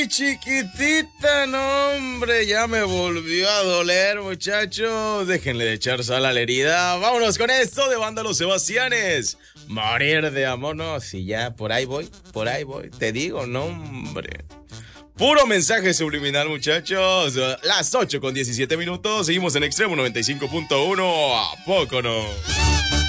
mi chiquitita, no, hombre, ya me volvió a doler, muchachos. Déjenle de echar sal a la herida. Vámonos con esto de Banda Los Sebastianes. Morir de amor, no, si ya, por ahí voy. Te digo, no, hombre. Puro mensaje subliminal, muchachos. Las 8:17. Seguimos en Extremo 95.1. ¿A poco no?